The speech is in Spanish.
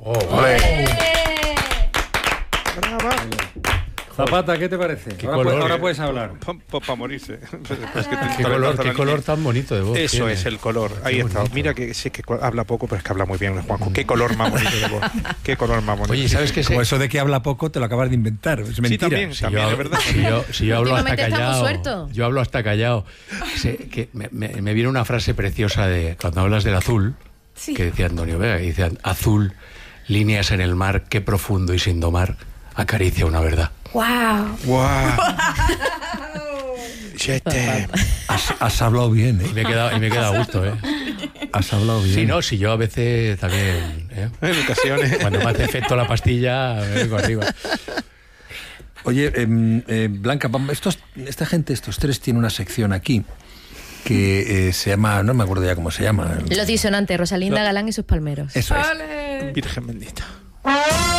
¡Brava! Zapata, ¿qué te parece? Ahora puedes hablar. Para morirse. Qué color tan bonito de voz. Eso tiene. Es el color. Ahí está. bonito. Mira que sí que habla poco, pero es que habla muy bien, Juanjo. Qué color más bonito de voz. Qué color más bonito. Oye, ¿sabes qué? Como eso de que habla poco te lo acabas de inventar. Es mentira. Sí, también, es verdad. Si yo hablo hasta Últimamente estamos callado. sueltos. Yo hablo hasta callado. Que me viene una frase preciosa de cuando hablas del azul, que decía Antonio Vega, y decían: azul, líneas en el mar, qué profundo y sin domar, acaricia una verdad. ¡Wow! ¡Guau! Has hablado bien, Y me he quedado a gusto, ¿eh? Has hablado bien. Si no, si yo a veces también, En ocasiones. cuando me hace efecto la pastilla, me vengo arriba. Oye, Blanca, esta gente, estos tres, tiene una sección aquí que se llama, no me acuerdo ya cómo se llama. Los disonantes, Rosalinda Galán y sus palmeros. Eso es. Virgen bendita.